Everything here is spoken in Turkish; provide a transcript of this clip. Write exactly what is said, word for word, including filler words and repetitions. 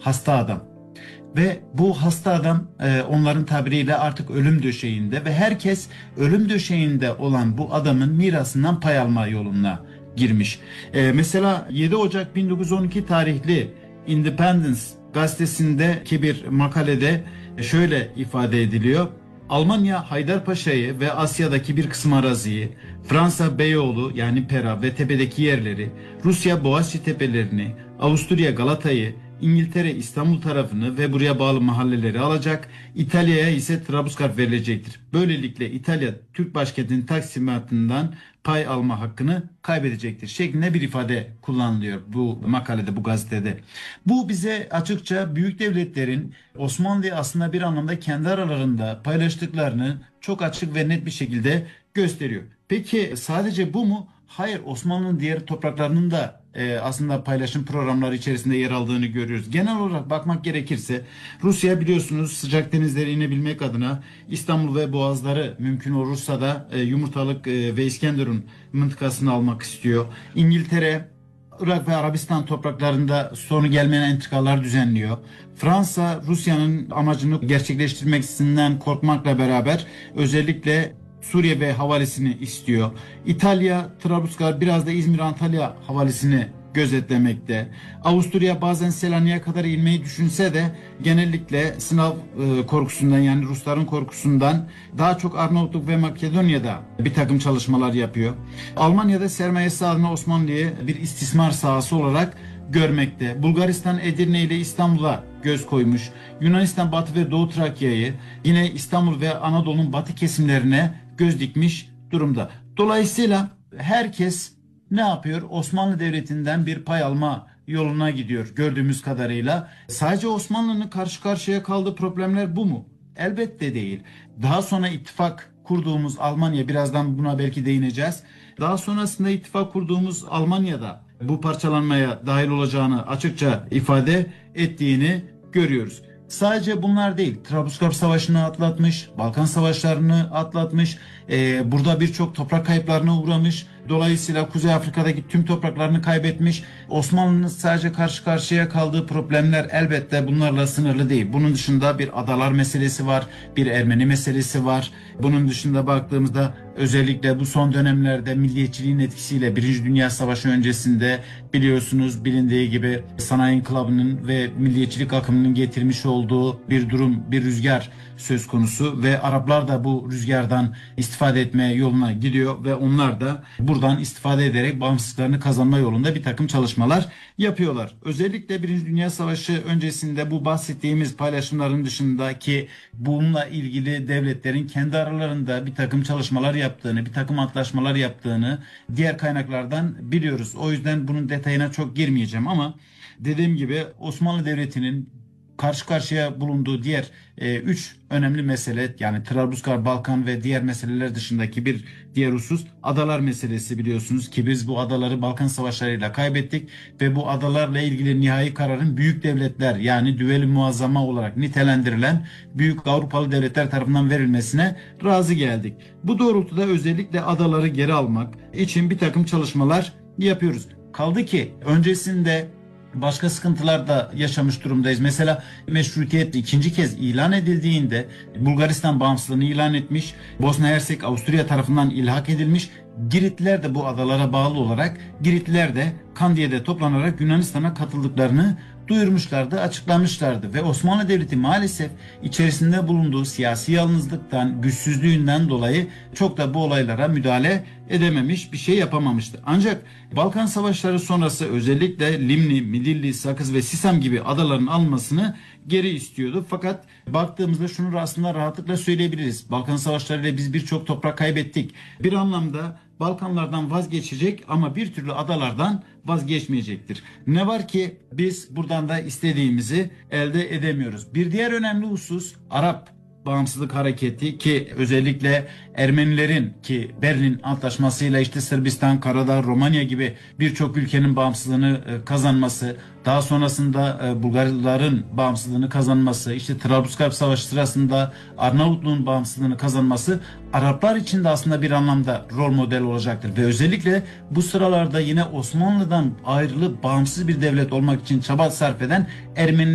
hasta adam. Ve bu hasta adam e, onların tabiriyle artık ölüm döşeğinde ve herkes ölüm döşeğinde olan bu adamın mirasından pay alma yoluna girmiş. E, mesela yedi Ocak bin dokuz yüz on iki tarihli Independence gazetesindeki bir makalede şöyle ifade ediliyor. Almanya Haydarpaşa'yı ve Asya'daki bir kısım araziyi, Fransa Beyoğlu yani Pera ve tepedeki yerleri, Rusya Boğaziçi tepelerini, Avusturya Galata'yı, İngiltere İstanbul tarafını ve buraya bağlı mahalleleri alacak. İtalya'ya ise Trablusgarp verilecektir. Böylelikle İtalya Türk başkentinin taksimatından pay alma hakkını kaybedecektir şeklinde bir ifade kullanılıyor bu makalede, bu gazetede. Bu bize açıkça büyük devletlerin Osmanlı'yı aslında bir anlamda kendi aralarında paylaştıklarını çok açık ve net bir şekilde gösteriyor. Peki sadece bu mu? Hayır, Osmanlı'nın diğer topraklarının da e, aslında paylaşım programları içerisinde yer aldığını görüyoruz. Genel olarak bakmak gerekirse Rusya biliyorsunuz sıcak denizlere inebilmek adına İstanbul ve Boğazları mümkün olursa da e, Yumurtalık e, ve İskenderun mıntıkasını almak istiyor. İngiltere Irak ve Arabistan topraklarında sonu gelmeyen entrikalar düzenliyor. Fransa Rusya'nın amacını gerçekleştirmesinden korkmakla beraber özellikle Suriye ve havalesini istiyor. İtalya, Trablusgarp, biraz da İzmir, Antalya havalesini gözetlemekte. Avusturya bazen Selanik'e kadar inmeyi düşünse de genellikle Sınav e, korkusundan yani Rusların korkusundan daha çok Arnavutluk ve Makedonya'da bir takım çalışmalar yapıyor. Almanya'da sermayesi adına Osmanlı'yı bir istismar sahası olarak görmekte. Bulgaristan Edirne ile İstanbul'a göz koymuş. Yunanistan Batı ve Doğu Trakya'yı, yine İstanbul ve Anadolu'nun batı kesimlerine göz dikmiş durumda. Dolayısıyla herkes ne yapıyor? Osmanlı Devleti'nden bir pay alma yoluna gidiyor gördüğümüz kadarıyla. Sadece Osmanlı'nın karşı karşıya kaldığı problemler bu mu? Elbette değil. Daha sonra ittifak kurduğumuz Almanya, birazdan buna belki değineceğiz. Daha sonrasında ittifak kurduğumuz Almanya'da bu parçalanmaya dahil olacağını açıkça ifade ettiğini görüyoruz. Sadece bunlar değil, Trablusgarp Savaşı'nı atlatmış, Balkan Savaşları'nı atlatmış, e, burada birçok toprak kayıplarına uğramış, dolayısıyla Kuzey Afrika'daki tüm topraklarını kaybetmiş. Osmanlı'nın sadece karşı karşıya kaldığı problemler elbette bunlarla sınırlı değil. Bunun dışında bir adalar meselesi var, bir Ermeni meselesi var. Bunun dışında baktığımızda özellikle bu son dönemlerde milliyetçiliğin etkisiyle Birinci Dünya Savaşı öncesinde biliyorsunuz bilindiği gibi sanayi inkılabının ve milliyetçilik akımının getirmiş olduğu bir durum, bir rüzgar söz konusu ve Araplar da bu rüzgardan istifade etmeye yoluna gidiyor ve onlar da buradan istifade ederek bağımsızlıklarını kazanma yolunda bir takım çalışmalar yapıyorlar. Özellikle Birinci Dünya Savaşı öncesinde bu bahsettiğimiz paylaşımların dışındaki bununla ilgili devletlerin kendi aralarında bir takım çalışmalar yaptığını, bir takım antlaşmalar yaptığını diğer kaynaklardan biliyoruz. O yüzden bunun detayına çok girmeyeceğim ama dediğim gibi Osmanlı Devleti'nin karşı karşıya bulunduğu diğer e, üç önemli mesele, yani Trablusgarp, Balkan ve diğer meseleler dışındaki bir diğer husus adalar meselesi, biliyorsunuz ki biz bu adaları Balkan Savaşları'yla kaybettik ve bu adalarla ilgili nihai kararın büyük devletler yani düvel-i muazzama olarak nitelendirilen büyük Avrupalı devletler tarafından verilmesine razı geldik. Bu doğrultuda özellikle adaları geri almak için bir takım çalışmalar yapıyoruz. Kaldı ki öncesinde başka sıkıntılar da yaşamış durumdayız. Mesela meşrutiyet ikinci kez ilan edildiğinde Bulgaristan bağımsızlığını ilan etmiş, Bosna Hersek Avusturya tarafından ilhak edilmiş. Giritliler de bu adalara bağlı olarak Giritliler de Kandiye'de toplanarak Yunanistan'a katıldıklarını duyurmuşlardı, açıklamışlardı ve Osmanlı Devleti maalesef içerisinde bulunduğu siyasi yalnızlıktan, güçsüzlüğünden dolayı çok da bu olaylara müdahale edememiş, bir şey yapamamıştı. Ancak Balkan Savaşları sonrası özellikle Limni, Midilli, Sakız ve Sisam gibi adaların alınmasını geri istiyordu. Fakat baktığımızda şunu aslında rahatlıkla söyleyebiliriz. Balkan Savaşları ile biz birçok toprak kaybettik. Bir anlamda Balkanlardan vazgeçecek ama bir türlü adalardan vazgeçmeyecektir. Ne var ki biz buradan da istediğimizi elde edemiyoruz. Bir diğer önemli husus Arap Bağımsızlık Hareketi ki özellikle Ermenilerin ki Berlin Antlaşması'yla işte Sırbistan, Karadağ, Romanya gibi birçok ülkenin bağımsızlığını kazanması, daha sonrasında Bulgarların bağımsızlığını kazanması, işte Trablusgarp Savaşı sırasında Arnavutluğun bağımsızlığını kazanması Araplar için de aslında bir anlamda rol model olacaktır. Ve özellikle bu sıralarda yine Osmanlı'dan ayrılıp bağımsız bir devlet olmak için çaba sarf eden Ermeniler